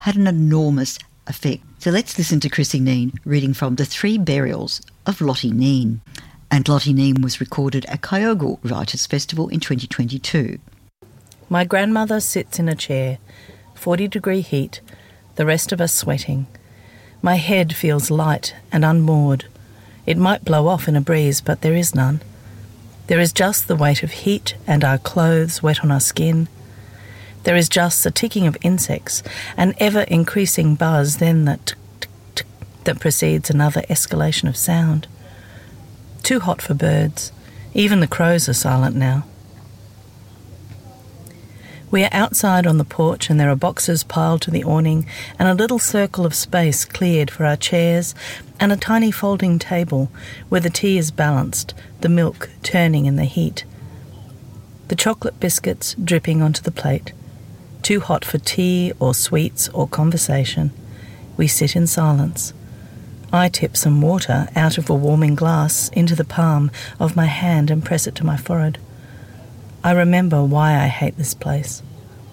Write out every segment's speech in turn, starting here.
had an enormous effect. So let's listen to Chrissy Neen reading from The Three Burials of Lottie Neen. And Lottie Neen was recorded at Kyogle Writers' Festival in 2022. My grandmother sits in a chair, 40-degree heat, the rest of us sweating. My head feels light and unmoored. It might blow off in a breeze, but there is none. There is just the weight of heat and our clothes wet on our skin. There is just the ticking of insects, an ever-increasing buzz, then that tick-tick-tick that precedes another escalation of sound. Too hot for birds. Even the crows are silent now. We are outside on the porch and there are boxes piled to the awning and a little circle of space cleared for our chairs and a tiny folding table where the tea is balanced, the milk turning in the heat. The chocolate biscuits dripping onto the plate. Too hot for tea or sweets or conversation. We sit in silence. I tip some water out of a warming glass into the palm of my hand and press it to my forehead. I remember why I hate this place.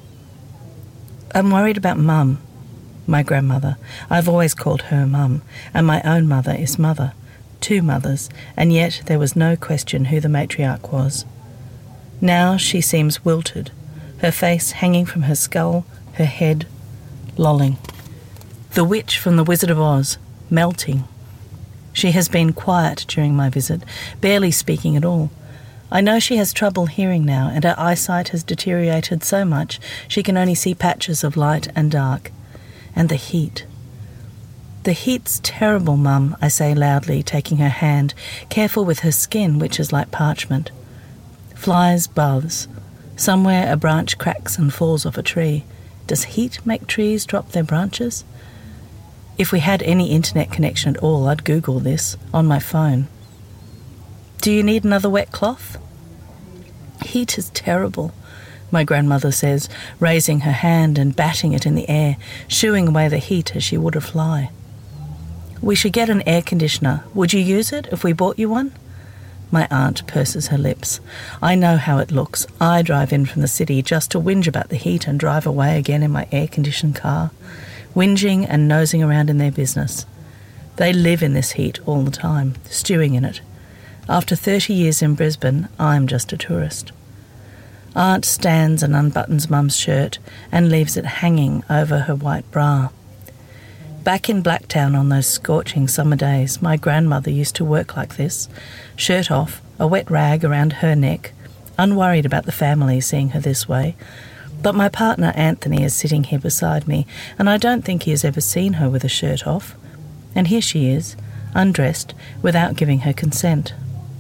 I'm worried about Mum, my grandmother. I've always called her Mum, and my own mother is Mother. Two mothers, and yet there was no question who the matriarch was. Now she seems wilted, her face hanging from her skull, her head lolling. The witch from The Wizard of Oz, melting. She has been quiet during my visit, barely speaking at all. I know she has trouble hearing now, and her eyesight has deteriorated so much she can only see patches of light and dark. And the heat. The heat's terrible, Mum, I say loudly, taking her hand, careful with her skin, which is like parchment. Flies buzz. Somewhere a branch cracks and falls off a tree. Does heat make trees drop their branches? If we had any internet connection at all, I'd Google this on my phone. Do you need another wet cloth? Heat is terrible, my grandmother says, raising her hand and batting it in the air, shooing away the heat as she would a fly. We should get an air conditioner. Would you use it if we bought you one? My aunt purses her lips. I know how it looks. I drive in from the city just to whinge about the heat and drive away again in my air-conditioned car, whinging and nosing around in their business. They live in this heat all the time, stewing in it. After 30 years in Brisbane, I'm just a tourist. Aunt stands and unbuttons Mum's shirt and leaves it hanging over her white bra. Back in Blacktown on those scorching summer days, my grandmother used to work like this, shirt off, a wet rag around her neck, unworried about the family seeing her this way. But my partner Anthony is sitting here beside me, and I don't think he has ever seen her with a shirt off. And here she is, undressed, without giving her consent.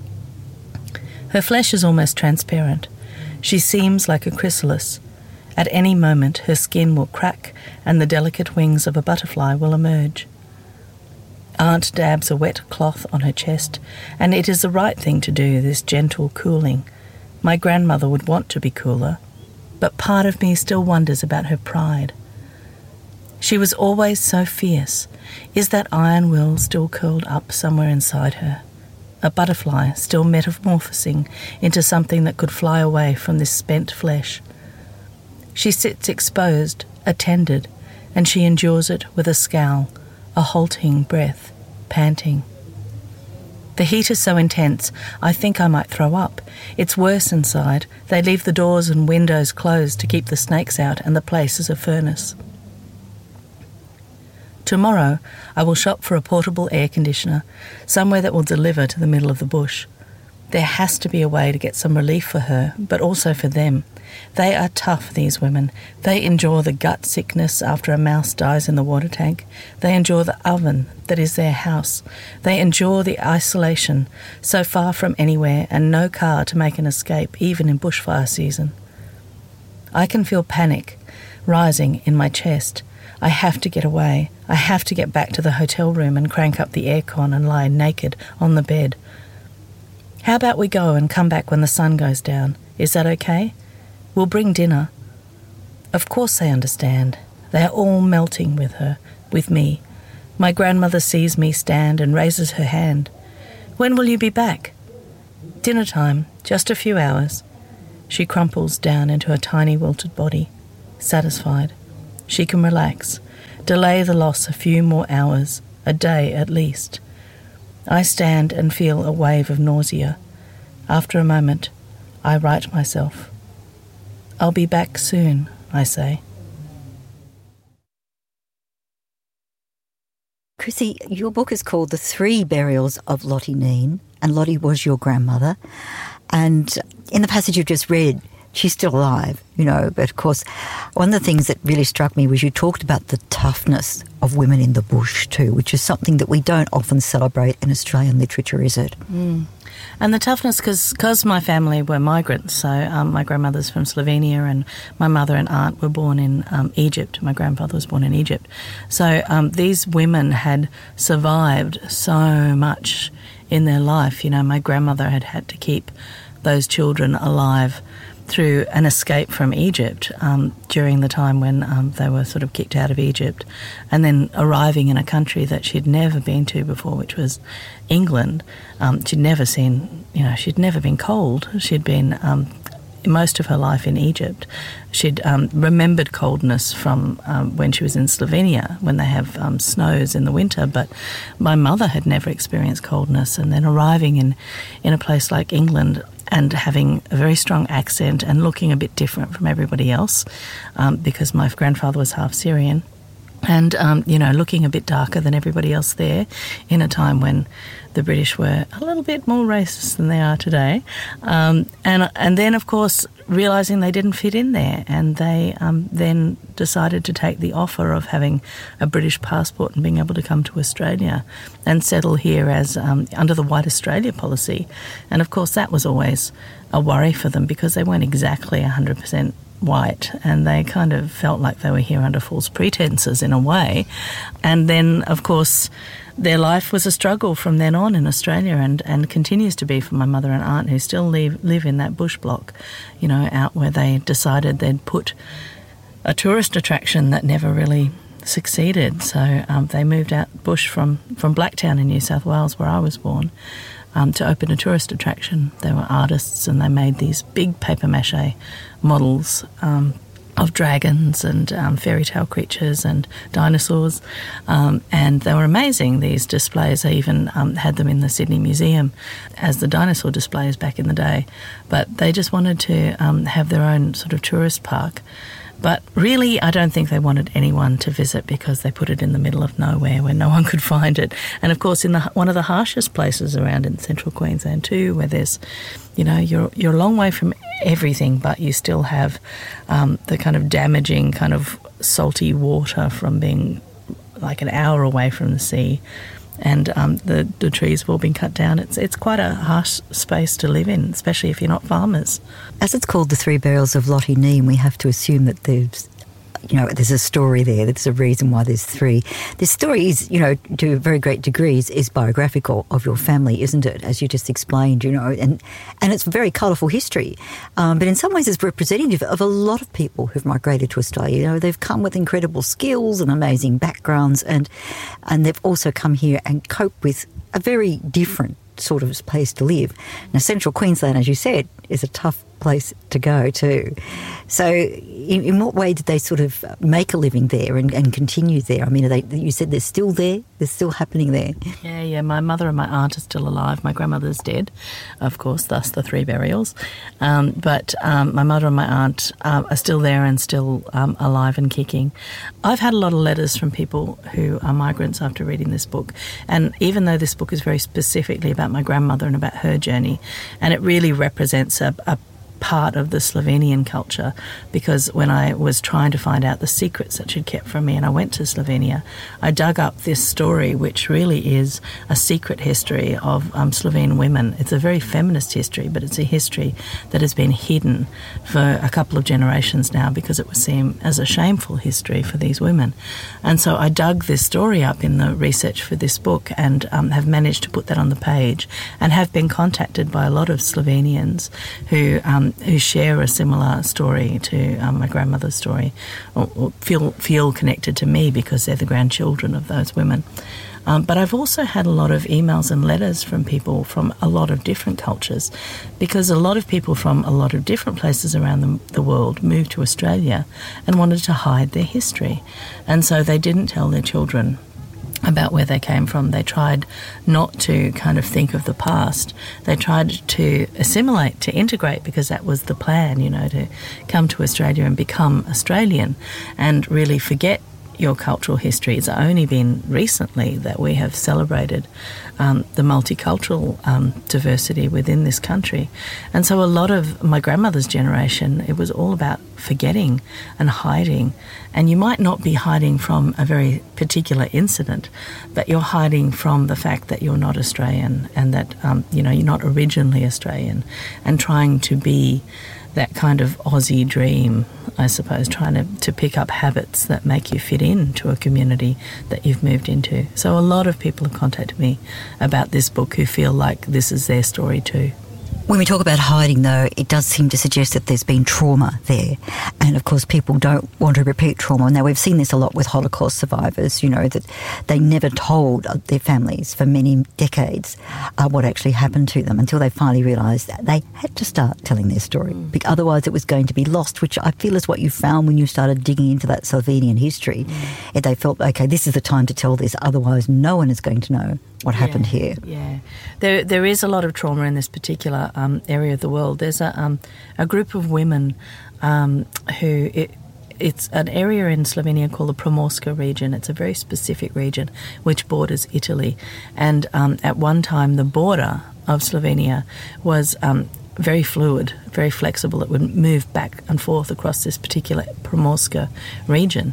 Her flesh is almost transparent. She seems like a chrysalis. At any moment her skin will crack and the delicate wings of a butterfly will emerge. Aunt dabs a wet cloth on her chest, and it is the right thing to do, this gentle cooling. My grandmother would want to be cooler, but part of me still wonders about her pride. She was always so fierce. Is that iron will still curled up somewhere inside her? A butterfly still metamorphosing into something that could fly away from this spent flesh. She sits exposed, attended, and she endures it with a scowl, a halting breath, panting. The heat is so intense, I think I might throw up. It's worse inside. They leave the doors and windows closed to keep the snakes out, and the place is a furnace. Tomorrow I will shop for a portable air conditioner, somewhere that will deliver to the middle of the bush. There has to be a way to get some relief for her, but also for them. They are tough, these women. They endure the gut sickness after a mouse dies in the water tank. They endure the oven that is their house. They endure the isolation, so far from anywhere and no car to make an escape, even in bushfire season. I can feel panic rising in my chest. I have to get away. I have to get back to the hotel room and crank up the aircon and lie naked on the bed. How about we go and come back when the sun goes down? Is that okay? We'll bring dinner. Of course they understand. They are all melting with her, with me. My grandmother sees me stand and raises her hand. When will you be back? Dinner time, just a few hours. She crumples down into her tiny wilted body, satisfied. She can relax. delay the loss a few more hours, a day at least. I stand and feel a wave of nausea. After a moment, I right myself. I'll be back soon, I say. Chrissy, your book is called The Three Burials of Lottie Neen, and Lottie was your grandmother. And in the passage you've just read, she's still alive, but of course one of the things that really struck me was you talked about the toughness of women in the bush too, which is something that we don't often celebrate in Australian literature, is it? And the toughness, because my family were migrants, so my grandmother's from Slovenia and my mother and aunt were born in Egypt. My grandfather was born in Egypt. So these women had survived so much in their life. My grandmother had to keep those children alive through an escape from Egypt during the time when they were sort of kicked out of Egypt, and then arriving in a country that she'd never been to before, which was England. She'd never seen, she'd never been cold. She'd been most of her life in Egypt. She'd remembered coldness from when she was in Slovenia, when they have snows in the winter, but my mother had never experienced coldness, and then arriving in a place like England and having a very strong accent and looking a bit different from everybody else because my grandfather was half Syrian, and, looking a bit darker than everybody else there in a time when the British were a little bit more racist than they are today. And then, of course, realising they didn't fit in there, and they then decided to take the offer of having a British passport and being able to come to Australia and settle here as under the White Australia policy. And, of course, that was always a worry for them because they weren't exactly 100% white, and they kind of felt like they were here under false pretenses in a way. And then, of course, their life was a struggle from then on in Australia, and continues to be for my mother and aunt, who still live in that bush block, out where they decided they'd put a tourist attraction that never really succeeded. So they moved out bush from Blacktown in New South Wales, where I was born, to open a tourist attraction. They were artists, and they made these big papier-mâché models of dragons and fairy tale creatures and dinosaurs, and they were amazing, these displays. I even had them in the Sydney Museum as the dinosaur displays back in the day, but they just wanted to have their own sort of tourist park. But really, I don't think they wanted anyone to visit because they put it in the middle of nowhere where no one could find it. And, of course, in one of the harshest places around in central Queensland too, where there's, you're a long way from everything, but you still have the kind of damaging kind of salty water from being like an hour away from the sea. And the trees have all been cut down. It's quite a harsh space to live in, especially if you're not farmers. As it's called The Three Burials of Lottie Neen, we have to assume that there's a story there. There's a reason why there's three. This story is, to very great degrees, is biographical of your family, isn't it? As you just explained, and it's a very colourful history. But in some ways it's representative of a lot of people who've migrated to Australia. They've come with incredible skills and amazing backgrounds, and they've also come here and cope with a very different sort of place to live. Now, central Queensland, as you said, is a tough place to go to. So in what way did they sort of make a living there and continue there? I mean, you said they're still there? They're still happening there? Yeah. My mother and my aunt are still alive. My grandmother's dead, of course, thus the three burials. But my mother and my aunt are still there and still alive and kicking. I've had a lot of letters from people who are migrants after reading this book. And even though this book is very specifically about my grandmother and about her journey, and it really represents a part of the Slovenian culture, because when I was trying to find out the secrets that she'd kept from me and I went to Slovenia, I dug up this story, which really is a secret history of Slovene women. It's a very feminist history, but it's a history that has been hidden for a couple of generations now because it was seen as a shameful history for these women. And so I dug this story up in the research for this book and have managed to put that on the page, and have been contacted by a lot of Slovenians who who share a similar story to my grandmother's story, or feel connected to me because they're the grandchildren of those women. But I've also had a lot of emails and letters from people from a lot of different cultures, because a lot of people from a lot of different places around the world moved to Australia and wanted to hide their history. And so they didn't tell their children about where they came from. They tried not to kind of think of the past. They tried to assimilate, to integrate, because that was the plan, to come to Australia and become Australian and really forget your cultural history. It's only been recently that we have celebrated the multicultural diversity within this country. And so a lot of my grandmother's generation, it was all about forgetting and hiding. And you might not be hiding from a very particular incident, but you're hiding from the fact that you're not Australian and that, you're not originally Australian, and trying to be that kind of Aussie dream, I suppose, trying to pick up habits that make you fit into a community that you've moved into. So a lot of people have contacted me about this book who feel like this is their story too. When we talk about hiding, though, it does seem to suggest that there's been trauma there. And, of course, people don't want to repeat trauma. Now, we've seen this a lot with Holocaust survivors, that they never told their families for many decades what actually happened to them until they finally realised that they had to start telling their story. Otherwise, it was going to be lost, which I feel is what you found when you started digging into that Slovenian history. And they felt, OK, this is the time to tell this, otherwise no one is going to know what happened here. Yeah, there is a lot of trauma in this particular area of the world. There's a group of women who it's an area in Slovenia called the Primorska region. It's a very specific region which borders Italy, and at one time the border of Slovenia was very fluid, very flexible. It would move back and forth across this particular Primorska region,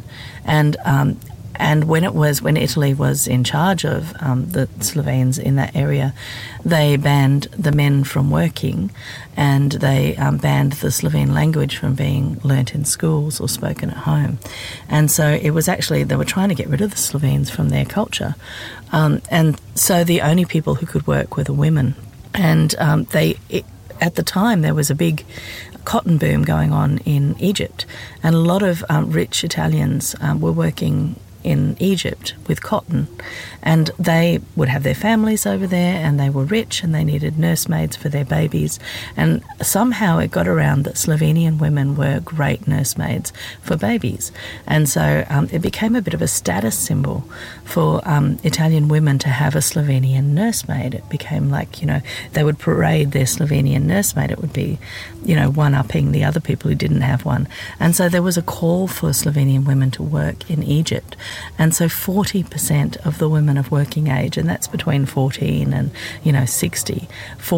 and when Italy was in charge of the Slovenes in that area, they banned the men from working, and they banned the Slovene language from being learnt in schools or spoken at home. And so it was actually, they were trying to get rid of the Slovenes from their culture. And so the only people who could work were the women. And at the time, there was a big cotton boom going on in Egypt, and a lot of rich Italians were working in Egypt with cotton, and they would have their families over there, and they were rich and they needed nursemaids for their babies, and somehow it got around that Slovenian women were great nursemaids for babies, and so it became a bit of a status symbol for Italian women to have a Slovenian nursemaid. It became like, they would parade their Slovenian nursemaid. It would be, one-upping the other people who didn't have one. And so there was a call for Slovenian women to work in Egypt. And so 40% of the women of working age, and that's between 14 and 60,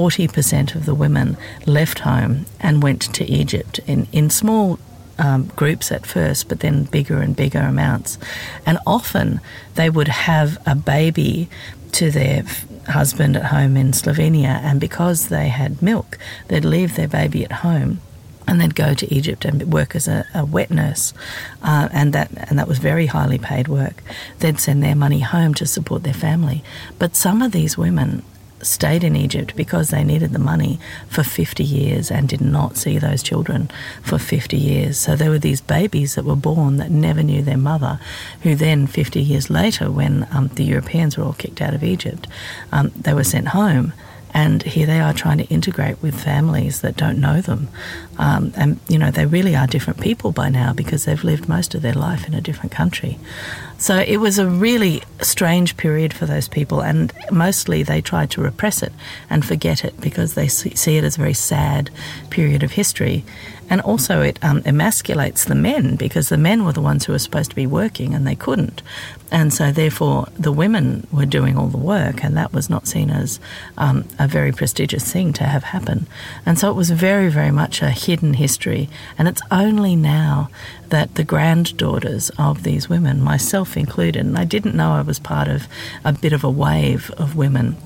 40% of the women left home and went to Egypt in small groups at first, but then bigger and bigger amounts. And often they would have a baby to their husband at home in Slovenia, and because they had milk, they'd leave their baby at home and they'd go to Egypt and work as a wet nurse, and that was very highly paid work. They'd send their money home to support their family. But some of these women stayed in Egypt because they needed the money for 50 years and did not see those children for 50 years. So there were these babies that were born that never knew their mother, who then 50 years later, when the Europeans were all kicked out of Egypt, they were sent home. And here they are trying to integrate with families that don't know them. And, they really are different people by now because they've lived most of their life in a different country. So it was a really strange period for those people, and mostly they tried to repress it and forget it because they see it as a very sad period of history. And also it emasculates the men, because the men were the ones who were supposed to be working and they couldn't. And so therefore the women were doing all the work, and that was not seen as a very prestigious thing to have happen. And so it was very, very much a hidden history. And it's only now that the granddaughters of these women, myself included, and I didn't know I was part of a bit of a wave of women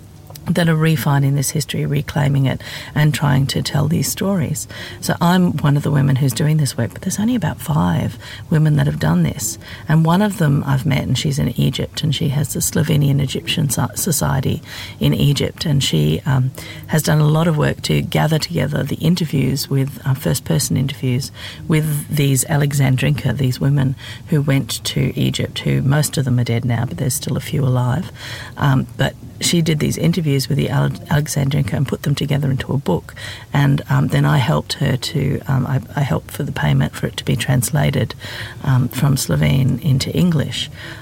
that are refinding this history, reclaiming it, and trying to tell these stories. So I'm one of the women who's doing this work, but there's only about 5 women that have done this. And one of them I've met, and she's in Egypt, and she has the Slovenian Egyptian Society in Egypt, and she has done a lot of work to gather together the interviews with, first-person interviews with these Alexandrinka, these women who went to Egypt, who most of them are dead now, but there's still a few alive. But she did these interviews with the Alexandrinka and put them together into a book. And then I helped her to, I helped for the payment for it to be translated from Slovene into English.